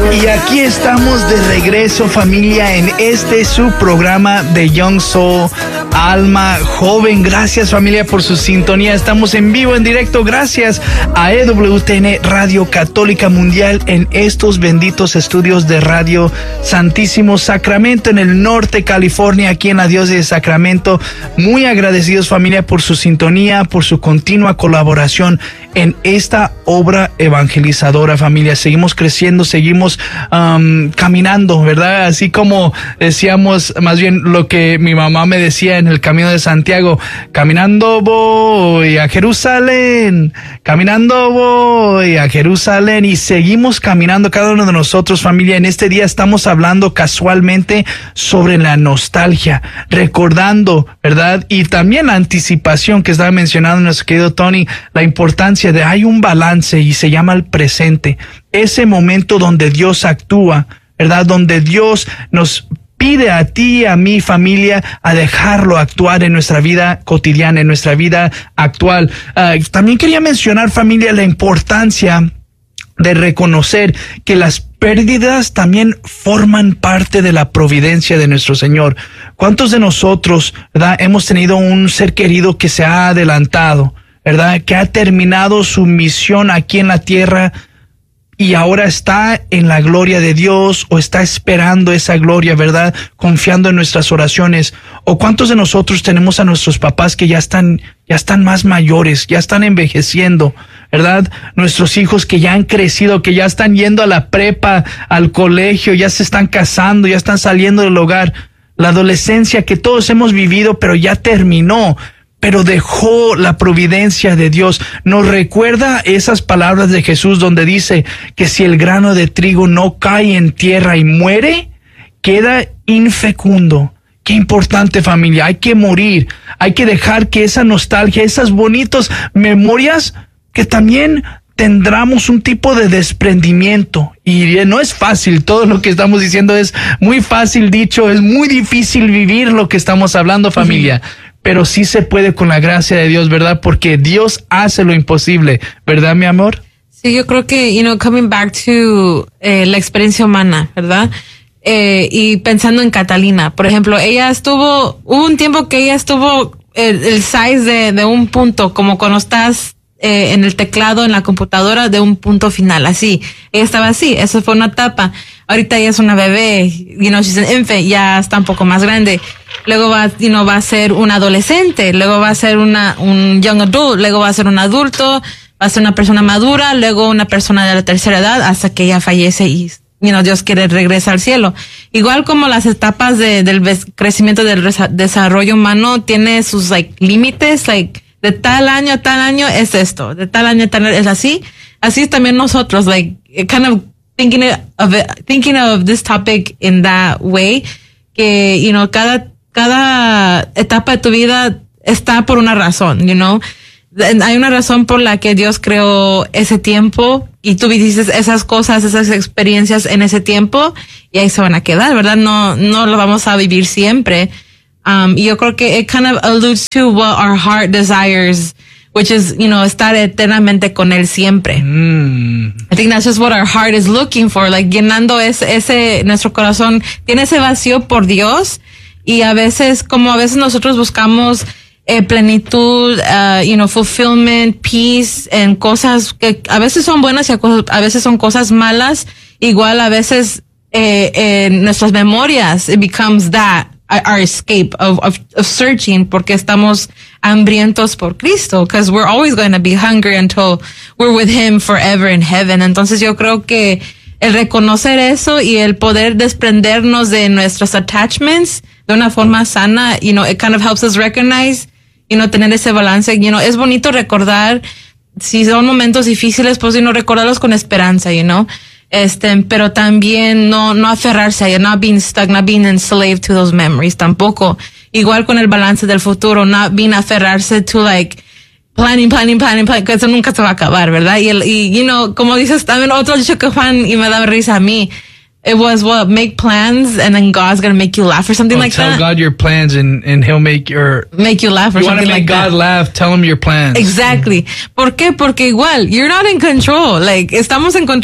Y aquí estamos de regreso, familia, en su programa de Young Soul, Alma Joven. Gracias, familia, por su sintonía. Estamos en vivo, en directo, gracias a EWTN Radio Católica Mundial en estos benditos estudios de Radio Santísimo Sacramento en el norte de California, aquí en la diócesis de Sacramento. Muy agradecidos, familia, por su sintonía, por su continua colaboración en esta obra evangelizadora, familia. Seguimos creciendo, seguimos caminando, ¿verdad? Así como decíamos, más bien lo que mi mamá me decía en el Camino de Santiago: caminando voy a Jerusalén, caminando voy a Jerusalén. Y seguimos caminando cada uno de nosotros, familia. En este día estamos hablando casualmente sobre la nostalgia, recordando, ¿verdad? Y también la anticipación que estaba mencionando nuestro querido Tony, la importancia de hay un balance y se llama el presente. Ese momento donde Dios actúa, ¿verdad? Donde Dios nos pide a ti y a mi familia a dejarlo actuar en nuestra vida cotidiana, en nuestra vida actual. También quería mencionar, familia, la importancia de reconocer que las pérdidas también forman parte de la providencia de nuestro Señor. ¿Cuántos de nosotros, verdad, hemos tenido un ser querido que se ha adelantado, verdad, que ha terminado su misión aquí en la tierra y ahora está en la gloria de Dios, o está esperando esa gloria, verdad, confiando en nuestras oraciones? ¿O cuántos de nosotros tenemos a nuestros papás que ya están más mayores, ya están envejeciendo, verdad? Nuestros hijos que ya han crecido, que ya están yendo a la prepa, al colegio, ya se están casando, ya están saliendo del hogar. La adolescencia que todos hemos vivido, pero ya terminó, pero dejó la providencia de Dios. Nos recuerda esas palabras de Jesús donde dice que si el grano de trigo no cae en tierra y muere, queda infecundo. Qué importante, familia. Hay que morir. Hay que dejar que esa nostalgia, esas bonitas memorias, que también tendremos un tipo de desprendimiento. Y no es fácil, todo lo que estamos diciendo es muy fácil dicho, es muy difícil vivir lo que estamos hablando, familia. Pero sí se puede con la gracia de Dios, ¿verdad? Porque Dios hace lo imposible, ¿verdad, mi amor? Sí, yo creo que, coming back to la experiencia humana, ¿verdad? Y pensando en Catalina, por ejemplo, hubo un tiempo que ella estuvo el size de un punto, como cuando estás en el teclado, en la computadora, de un punto final, así. Ella estaba así, eso fue una etapa. Ahorita ella es una bebé, she's an infant, ya está un poco más grande. Luego va a ser un adolescente, luego va a ser un young adult, luego va a ser un adulto, va a ser una persona madura, luego una persona de la tercera edad, hasta que ella fallece y, Dios quiere regresar al cielo. Igual como las etapas del crecimiento del desarrollo humano tiene sus, límites, de tal año a tal año es esto, de tal año a tal año es así. Así también nosotros, kind of thinking of this topic in that way, que, cada etapa de tu vida está por una razón, Hay una razón por la que Dios creó ese tiempo y tú viviste esas cosas, esas experiencias en ese tiempo y ahí se van a quedar, ¿verdad? No lo vamos a vivir siempre. Y yo creo que it kind of alludes to what our heart desires, which is, estar eternamente con Él siempre. I think that's just what our heart is looking for, llenando nuestro corazón tiene ese vacío por Dios. Y a veces nosotros buscamos plenitud, fulfillment, peace, en cosas que a veces son buenas y a veces son cosas malas. Igual a veces nuestras memorias, it becomes that, our escape of searching, porque estamos hambrientos por Cristo, because we're always going to be hungry until we're with Him forever in heaven. Entonces yo creo que el reconocer eso y el poder desprendernos de nuestros attachments de una forma sana, it kind of helps us recognize, tener ese balance. Es bonito recordar, si son momentos difíciles, pues, recordarlos con esperanza, pero también no aferrarse, not being stuck, not being enslaved to those memories tampoco. Igual con el balance del futuro, not being aferrarse to planning, que eso nunca se va a acabar, ¿verdad? Y como dices también otro dicho que Juan, y me da risa a mí, it was make plans and then God's gonna make you laugh or something like that. Tell God your plans and He'll make you laugh or something like that. You want to make God laugh, tell Him your plans. Exactly. ¿Por qué? Porque igual, you're not in control. Estamos en control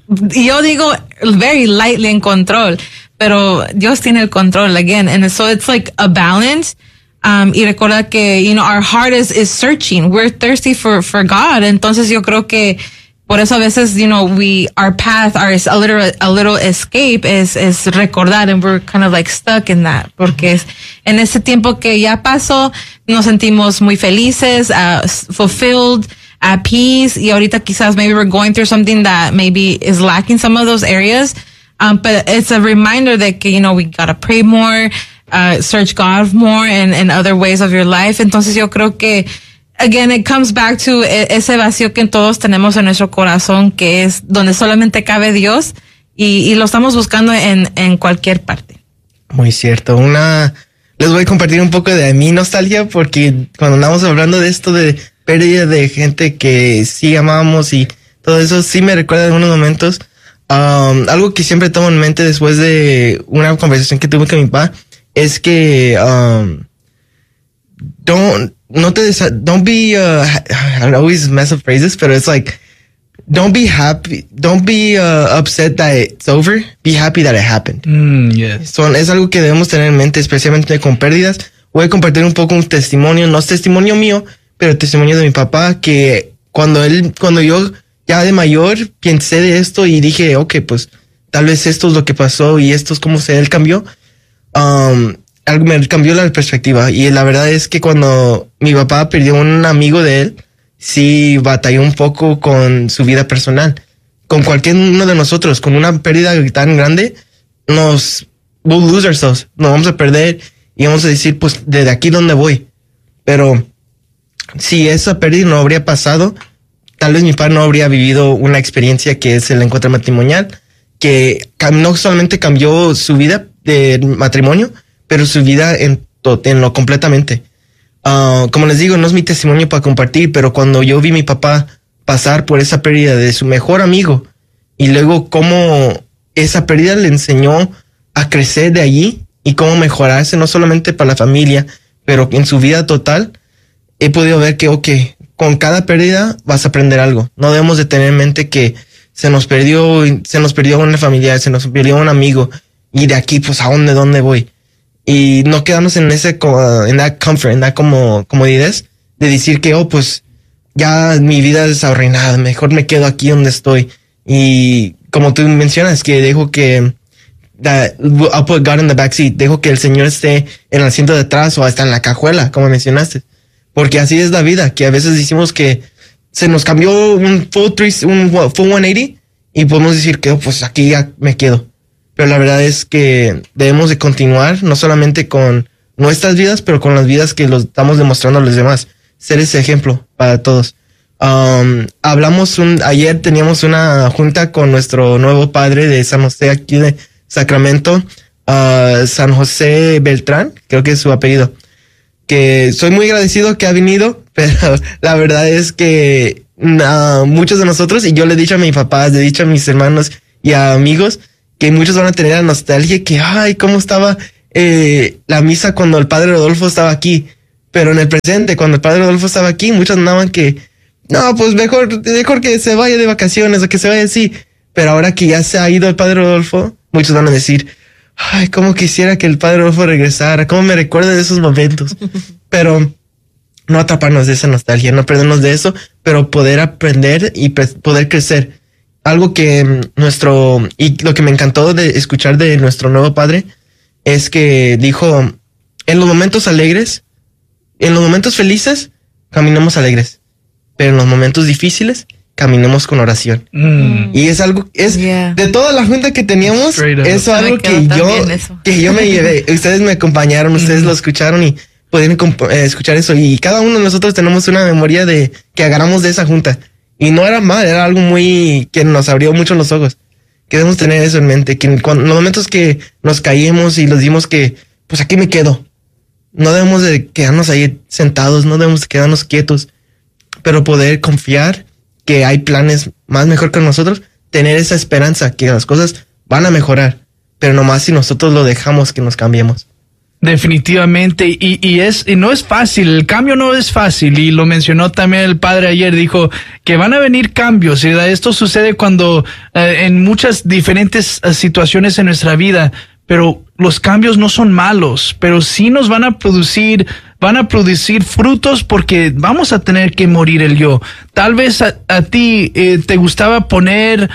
yo digo very lightly en control, pero Dios tiene el control again. And so it's like a balance. Y recuerda que, our heart is searching. We're thirsty for God. Entonces yo creo que por eso a veces, our path, a little escape is recordar, and we're kind of like stuck in that. Porque en ese tiempo que ya pasó, nos sentimos muy felices, fulfilled, at peace. Y ahorita quizás maybe we're going through something that maybe is lacking some of those areas. But it's a reminder that, we gotta pray more, search God more in other ways of your life. Entonces yo creo que, again, it comes back to ese vacío que todos tenemos en nuestro corazón, que es donde solamente cabe Dios, y lo estamos buscando en cualquier parte. Muy cierto. Les voy a compartir un poco de mi nostalgia, porque cuando andamos hablando de esto de pérdida de gente que sí amamos y todo eso, sí me recuerda de unos momentos. Algo que siempre tomo en mente después de una conversación que tuve con mi papá es que don't be I always mess up phrases, but it's like don't be upset that it's over, be happy that it happened. Yes. Es algo que debemos tener en mente, especialmente con pérdidas. Voy a compartir un poco un testimonio, no es testimonio mío, pero testimonio de mi papá, que cuando yo ya de mayor pensé de esto y dije, okay, pues tal vez esto es lo que pasó y esto es como él cambió. Algo me cambió la perspectiva, y la verdad es que cuando mi papá perdió un amigo de él, sí batalló un poco con su vida personal. Con cualquier uno de nosotros, con una pérdida tan grande, we'll lose ourselves, nos vamos a perder y vamos a decir, pues, ¿desde aquí dónde voy? Pero si esa pérdida no habría pasado, tal vez mi padre no habría vivido una experiencia que es el encuentro matrimonial, que no solamente cambió su vida de matrimonio, pero su vida en lo completamente. Como les digo, no es mi testimonio para compartir, pero cuando yo vi a mi papá pasar por esa pérdida de su mejor amigo, y luego cómo esa pérdida le enseñó a crecer de allí y cómo mejorarse, no solamente para la familia, pero en su vida total, he podido ver que, con cada pérdida vas a aprender algo. No debemos de tener en mente que se nos perdió una familiar, se nos perdió un amigo, y de aquí, pues, ¿a dónde voy? Y no quedarnos en that comfort, en that comodidad de decir que, pues, ya mi vida es arruinada, mejor me quedo aquí donde estoy. Y como tú mencionas, que dejo que I'll put God in the backseat, dejo que el Señor esté en el asiento de atrás o hasta en la cajuela, como mencionaste. Porque así es la vida, que a veces decimos que se nos cambió un full 180 y podemos decir que, pues, aquí ya me quedo. Pero la verdad es que debemos de continuar, no solamente con nuestras vidas, pero con las vidas que los estamos demostrando a los demás. Ser ese ejemplo para todos. Ayer teníamos una junta con nuestro nuevo padre de San José, aquí de Sacramento, San José Beltrán, creo que es su apellido. Que soy muy agradecido que ha venido, pero la verdad es que muchos de nosotros, y yo le he dicho a mis papás, le he dicho a mis hermanos y a amigos, que muchos van a tener la nostalgia que, cómo estaba la misa cuando el padre Rodolfo estaba aquí. Pero en el presente, cuando el padre Rodolfo estaba aquí, muchos andaban que, no, pues mejor que se vaya de vacaciones o que se vaya así. Pero ahora que ya se ha ido el padre Rodolfo, muchos van a decir, cómo quisiera que el padre Rodolfo regresara, cómo me recuerda de esos momentos. Pero no atraparnos de esa nostalgia, no perdernos de eso, pero poder aprender y poder crecer. Algo que y lo que me encantó de escuchar de nuestro nuevo padre es que dijo, en los momentos alegres, en los momentos felices, caminemos alegres, pero en los momentos difíciles, caminemos con oración. Y es algo, de toda la junta que teníamos, es algo que yo me llevé. Ustedes me acompañaron, ustedes lo escucharon y pueden escuchar eso. Y cada uno de nosotros tenemos una memoria de que agarramos de esa junta. Y no era mal, era algo que nos abrió mucho los ojos. Que debemos tener eso en mente, que en los momentos que nos caímos y nos dimos que, pues aquí me quedo. No debemos de quedarnos ahí sentados, no debemos de quedarnos quietos, pero poder confiar que hay planes más mejor que nosotros, tener esa esperanza que las cosas van a mejorar, pero nomás si nosotros lo dejamos que nos cambiemos. Definitivamente, y no es fácil, el cambio no es fácil, y lo mencionó también el padre ayer, dijo que van a venir cambios, ¿verdad? Esto sucede cuando en muchas diferentes situaciones en nuestra vida, pero los cambios no son malos, pero sí nos van a producir frutos, porque vamos a tener que morir el yo. Tal vez a ti te gustaba poner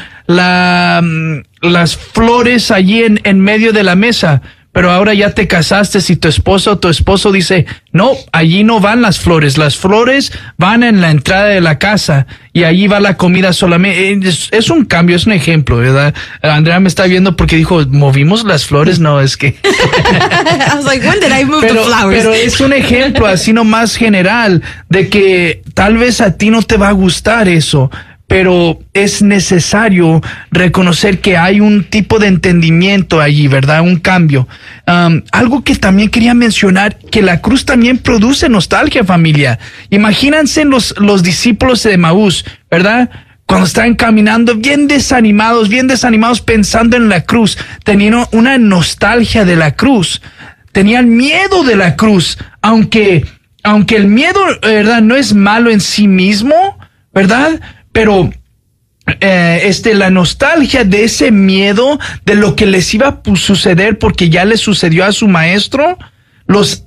las flores allí en medio de la mesa, pero ahora ya te casaste y tu esposo dice, no, allí no van las flores van en la entrada de la casa y allí va la comida solamente. Es un cambio, es un ejemplo, ¿verdad? Andrea me está viendo porque dijo, ¿movimos las flores? No, es que... I was like, when did I move the flowers? Pero es un ejemplo así nomás general de que tal vez a ti no te va a gustar eso, pero es necesario reconocer que hay un tipo de entendimiento allí, ¿verdad? Un cambio. Algo que también quería mencionar, que la cruz también produce nostalgia, familia. Imagínense los discípulos de Emaús, ¿verdad? Cuando estaban caminando bien desanimados pensando en la cruz, tenían una nostalgia de la cruz, tenían miedo de la cruz, aunque el miedo, ¿verdad? No es malo en sí mismo, ¿verdad? Pero la nostalgia de ese miedo de lo que les iba a suceder porque ya les sucedió a su maestro, los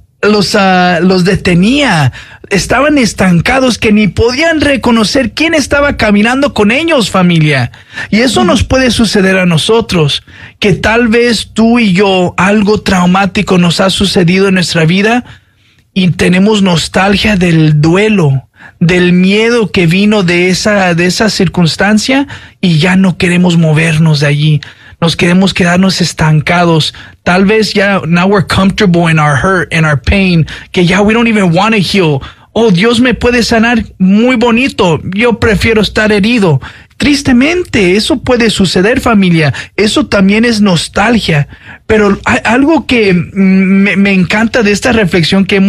detenía. Estaban estancados que ni podían reconocer quién estaba caminando con ellos, familia. Y eso nos puede suceder a nosotros, que tal vez tú y yo algo traumático nos ha sucedido en nuestra vida y tenemos nostalgia del duelo, del miedo que vino de esa circunstancia, y ya no queremos movernos de allí. Nos queremos quedarnos estancados. Tal vez ya now we're comfortable in our hurt, in our pain, que ya we don't even want to heal. Oh, Dios me puede sanar, muy bonito. Yo prefiero estar herido. Tristemente, eso puede suceder, familia. Eso también es nostalgia. Pero algo que me encanta de esta reflexión que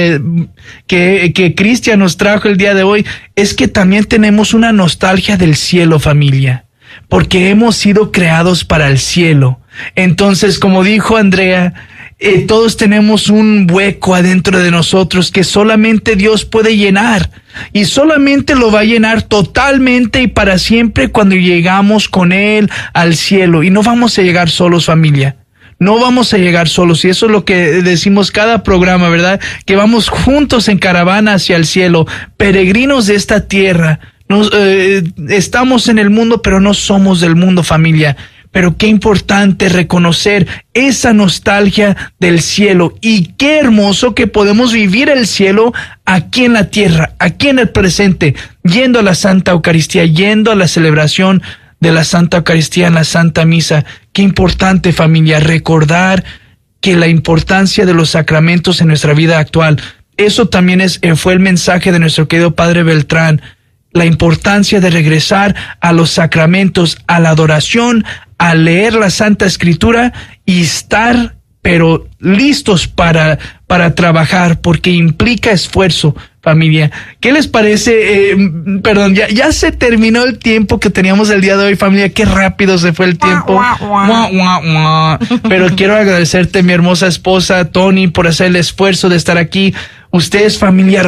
que Cristian nos trajo el día de hoy, es que también tenemos una nostalgia del cielo, familia, porque hemos sido creados para el cielo. Entonces, como dijo Andrea, todos tenemos un hueco adentro de nosotros que solamente Dios puede llenar, y solamente lo va a llenar totalmente y para siempre cuando llegamos con Él al cielo. Y no vamos a llegar solos, familia. No vamos a llegar solos, y eso es lo que decimos cada programa, ¿verdad? Que vamos juntos en caravana hacia el cielo, peregrinos de esta tierra. Estamos en el mundo, pero no somos del mundo, familia. Pero qué importante reconocer esa nostalgia del cielo, y qué hermoso que podemos vivir el cielo aquí en la tierra, aquí en el presente, yendo a la Santa Eucaristía, yendo a la celebración de la Santa Eucaristía en la Santa Misa. Qué importante, familia, recordar que la importancia de los sacramentos en nuestra vida actual. Eso también fue el mensaje de nuestro querido Padre Beltrán. La importancia de regresar a los sacramentos, a la adoración, a leer la Santa Escritura y estar, pero listos para trabajar, porque implica esfuerzo, familia. ¿Qué les parece? Perdón, ya se terminó el tiempo que teníamos el día de hoy, familia. Qué rápido se fue el tiempo. Pero quiero agradecerte, mi hermosa esposa, Tony, por hacer el esfuerzo de estar aquí. Ustedes, familia,